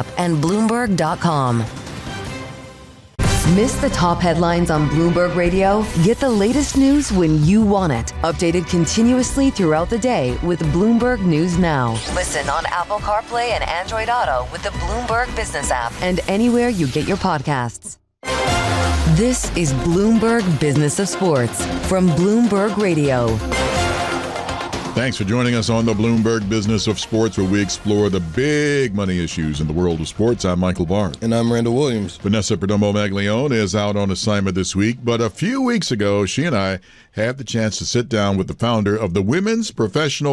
app and Bloomberg.com. Miss the top headlines on Bloomberg Radio? Get the latest news when you want it. Updated continuously throughout the day with Bloomberg News Now. Listen on Apple CarPlay and Android Auto with the Bloomberg Business app and anywhere you get your podcasts. This is Bloomberg Business of Sports from Bloomberg Radio. Thanks for joining us on the Bloomberg Business of Sports, where we explore the big money issues in the world of sports. I'm Michael Barr. And I'm Randall Williams. Vanessa Perdomo-Maglione is out on assignment this week, but a few weeks ago, she and I had the chance to sit down with the founder of the Women's Professional